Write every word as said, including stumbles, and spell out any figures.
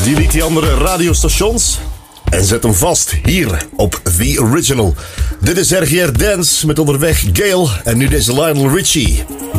Delete die andere radiostations en zet hem vast hier op The Original. Dit is R G R Dance met onderweg Gail en nu deze Lionel Richie.